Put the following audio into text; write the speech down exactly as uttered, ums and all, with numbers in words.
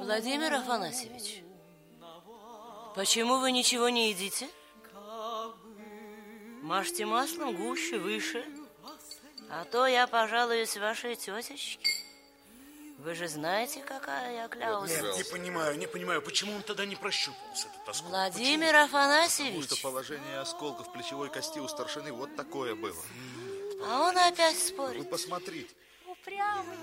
Владимир Афанасьевич, почему вы ничего не едите? Мажьте маслом гуще, выше. А то я пожалуюсь вашей тетечке. Вы же знаете, какая я кляуза. Нет, не понимаю, не понимаю, почему он тогда не прощупался, этот осколок? Владимир почему? Афанасьевич. Потому что положение осколков плечевой кости у старшины вот такое было. А он опять спорит. Вы посмотрите. Упрямый